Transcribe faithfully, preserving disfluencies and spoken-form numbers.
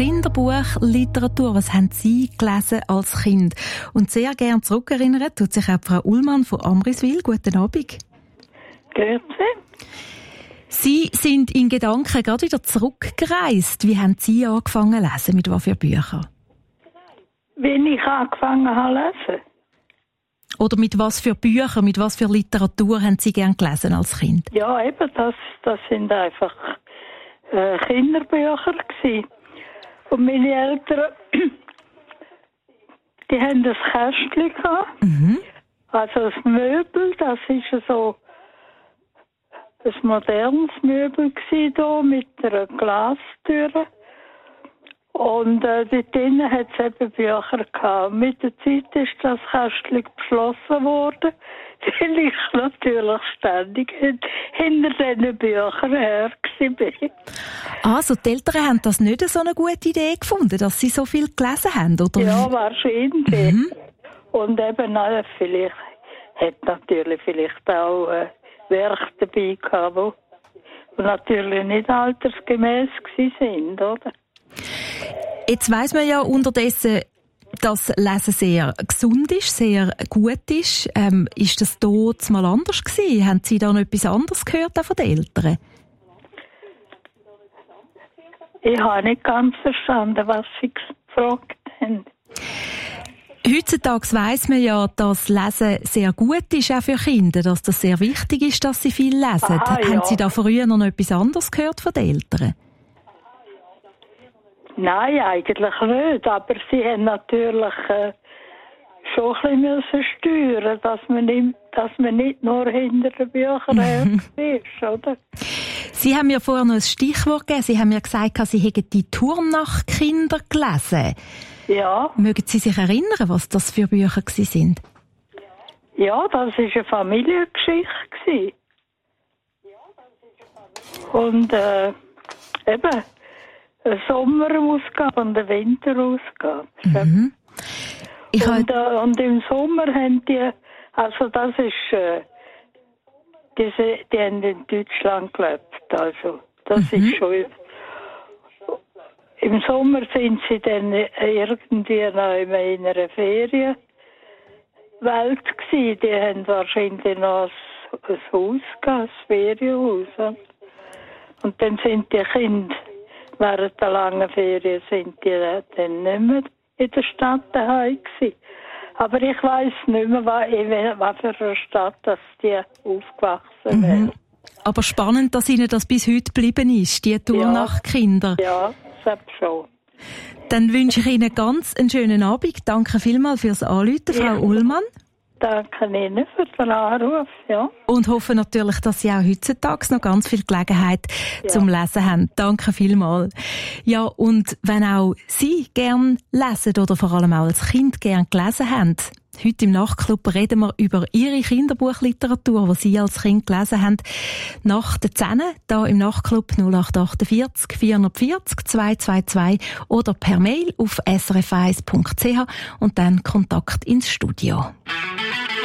Kinderbuchliteratur. Was haben Sie gelesen als Kind? Und sehr gern zurückerinnern tut sich auch Frau Ullmann von Amriswil. Guten Abend. Grüezi. Sie sind in Gedanken gerade wieder zurückgereist. Wie haben Sie angefangen zu lesen? Mit was für Büchern? Wenn ich angefangen habe zu lesen? Oder mit was für Büchern, mit was für Literatur haben Sie gern gelesen als Kind? Ja, eben, das, das sind einfach äh, Kinderbücher gewesen. Und meine Eltern, die haben das Kästchen gehabt. Mhm. Also das Möbel, das ist so ein modernes Möbel gewesen, hier, mit einer Glastür. Und äh, dort drinnen hat es eben Bücher gehabt. Mit der Zeit ist das Kästchen geschlossen worden, weil ich natürlich ständig hinter diesen Büchern her war. Also die Eltern haben das nicht so eine gute Idee gefunden, dass sie so viel gelesen haben, oder? Ja, wahrscheinlich. Mhm. Und eben, na, vielleicht hat natürlich vielleicht auch äh, Werke dabei gehabt, die natürlich nicht altersgemäß gewesen sind, oder? Jetzt weiss man ja unterdessen, dass Lesen sehr gesund ist, sehr gut ist. Ähm, ist das dort mal anders gewesen? Haben Sie da noch etwas anderes gehört auch von den Eltern? Ich habe nicht ganz verstanden, was Sie gefragt haben. Heutzutage weiss man ja, dass Lesen sehr gut ist, auch für Kinder, dass das sehr wichtig ist, dass sie viel lesen. Aha, haben ja. Sie da früher noch etwas anderes gehört von den Eltern? Nein, eigentlich nicht. Aber sie haben natürlich äh, schon ein bisschen steuern, dass man nicht, dass man nicht nur hinter den Büchern her ist, oder? Sie haben mir vorher noch ein Stichwort gegeben. Sie haben mir gesagt, Sie hätten die Turnach-Kinder gelesen. Ja. Mögen Sie sich erinnern, was das für Bücher waren? Ja, das war eine Familiengeschichte. Und äh, eben eine Sommerausgabe und eine Winterausgabe. Mhm. Ich und, äh, und im Sommer haben die, also das ist, äh, diese, die haben in Deutschland gelebt, also das mhm. ist schon, im Sommer sind sie dann irgendwie noch in einer Ferienwelt gewesen. Die haben wahrscheinlich noch ein, ein Haus gehabt, ein Ferienhaus. Und dann sind die Kinder während der langen Ferien sind die dann nicht mehr in der Stadt daheim gewesen. Aber ich weiss nicht mehr, in was für einer Stadt dass die aufgewachsen wären. Mhm. Aber spannend, dass Ihnen das bis heute geblieben ist, die Turnach-Kinder. Ja, selbst schon. Dann wünsche ich Ihnen ganz einen schönen Abend. Danke vielmals fürs Anrufen, Frau ja. Ullmann. Danke Ihnen für den Anruf, ja. Und hoffe natürlich, dass Sie auch heutzutage noch ganz viel Gelegenheit ja. zum Lesen haben. Danke vielmals. Ja, und wenn auch Sie gern lesen oder vor allem auch als Kind gern gelesen haben, heute im Nachtclub reden wir über Ihre Kinderbuchliteratur, die Sie als Kind gelesen haben. Nach der zehn, hier im Nachtclub null acht achtundvierzig vierhundertvierzig zweihundertzweiundzwanzig oder per Mail auf s r f eins punkt c h und dann Kontakt ins Studio.